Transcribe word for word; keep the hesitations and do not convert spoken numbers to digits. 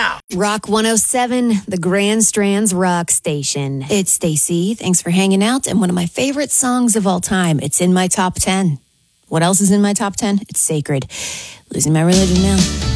now. Rock one oh seven, the Grand Strands Rock Station. It's Stacy. Thanks for hanging out. And one of my favorite songs of all time. It's in my top ten. What else is in my top ten? It's Sacred. Losing My Religion now.